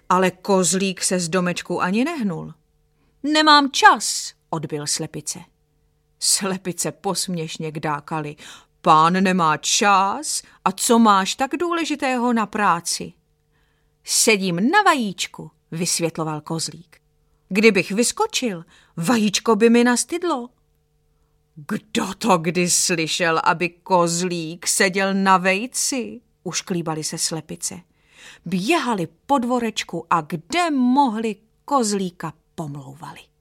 Ale kozlík se z domečku ani nehnul. Nemám čas, odbyl slepice. Slepice posměšně kdákaly. Pán nemá čas a co máš tak důležitého na práci? Sedím na vajíčku, vysvětloval kozlík. Kdybych vyskočil, vajíčko by mi nastydlo. Kdo to kdy slyšel, aby kozlík seděl na vejci? Ušklíbaly se slepice. Běhali po dvorečku a kde mohli kozlíka pomlouvali.